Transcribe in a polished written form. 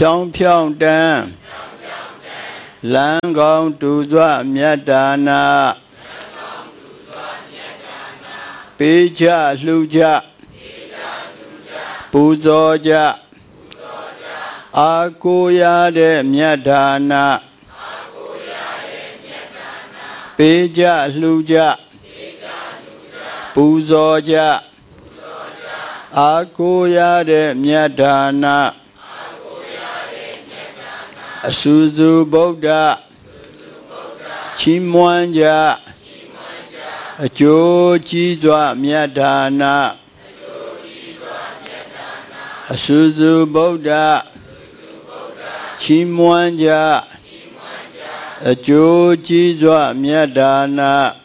ဖြောင်းဖြောင်းတန်းလမ်းကောင်းတူစွာမြတ်ဒါနာပေးကြလှူကြပူဇော်ကြအာကိုရတဲ့မြတ်ဒါနာပေးကြလှူကြပူဇော်ကြအာကိုရတဲ့မြတ်ဒါနာအဆူဆူဗုဒ္ဓချီးမွမ်းကြအကျိုးကြီးစွာမြတ်ဒါနာအဆူဆူဗုဒ္ဓချီးမွမ်းကြအကျိုးကြီးစွာမြတ်ဒါနာ